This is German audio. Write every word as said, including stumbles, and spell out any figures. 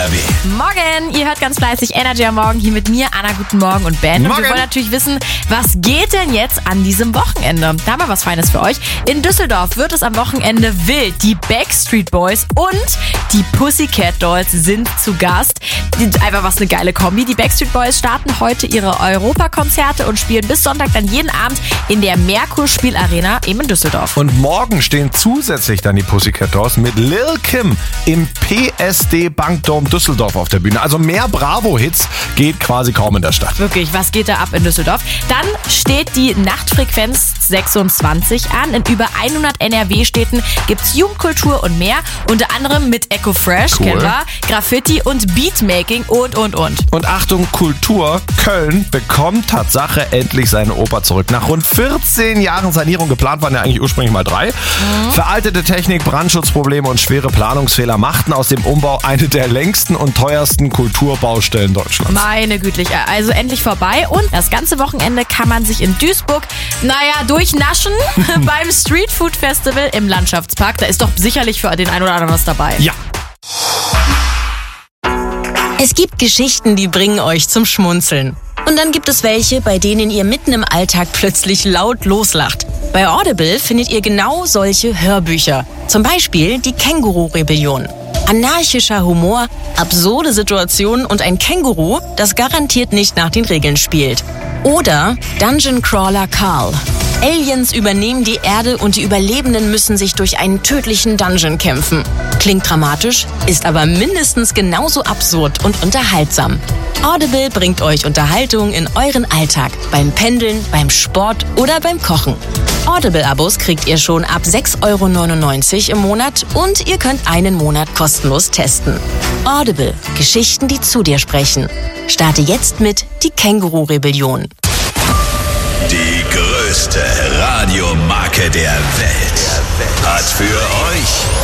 W. Morgen, ihr hört ganz fleißig Energy am Morgen hier mit mir, Anna, guten Morgen und Ben. Morgen. Und wir wollen natürlich wissen, was geht denn jetzt an diesem Wochenende? Da haben wir was Feines für euch. In Düsseldorf wird es am Wochenende wild. Die Backstreet Boys und die Pussycat Dolls sind zu Gast. Einfach was eine geile Kombi. Die Backstreet Boys starten heute ihre Europakonzerte und spielen bis Sonntag dann jeden Abend in der Merkur Spielarena eben in Düsseldorf. Und morgen stehen zusätzlich dann die Pussycat Dolls mit Lil Kim im P S D Bankdom Düsseldorf auf der Bühne. Also mehr Bravo-Hits geht quasi kaum in der Stadt. Wirklich, was geht da ab in Düsseldorf? Dann steht die Nachtfrequenz sechsundzwanzig an. In über hundert N R W-Städten gibt's Jugendkultur und mehr. Unter anderem mit Eco Fresh, Cool. kennen wir, Graffiti und Beatmaking und, und, und. Und Achtung, Kultur, Köln bekommt Tatsache endlich seine Oper zurück. Nach rund vierzehn Jahren Sanierung, geplant waren ja eigentlich ursprünglich mal drei. Mhm. Veraltete Technik, Brandschutzprobleme und schwere Planungsfehler machten aus dem Umbau eine der längsten und teuersten Kulturbaustellen Deutschlands. Meine Gütlich, also endlich vorbei. Und das ganze Wochenende kann man sich in Duisburg, naja, durchnaschen beim Street Food Festival im Landschaftspark. Da ist doch sicherlich für den einen oder anderen was dabei. Ja. Es gibt Geschichten, die bringen euch zum Schmunzeln. Und dann gibt es welche, bei denen ihr mitten im Alltag plötzlich laut loslacht. Bei Audible findet ihr genau solche Hörbücher. Zum Beispiel die Känguru-Rebellion. Anarchischer Humor, absurde Situationen und ein Känguru, das garantiert nicht nach den Regeln spielt. Oder Dungeon Crawler Carl. Aliens übernehmen die Erde und die Überlebenden müssen sich durch einen tödlichen Dungeon kämpfen. Klingt dramatisch, ist aber mindestens genauso absurd und unterhaltsam. Audible bringt euch Unterhaltung in euren Alltag, beim Pendeln, beim Sport oder beim Kochen. Audible-Abos kriegt ihr schon ab sechs Euro neunundneunzig im Monat und ihr könnt einen Monat kostenlos testen. Audible, Geschichten, die zu dir sprechen. Starte jetzt mit die Känguru-Rebellion. Die größte Radiomarke der Welt hat für euch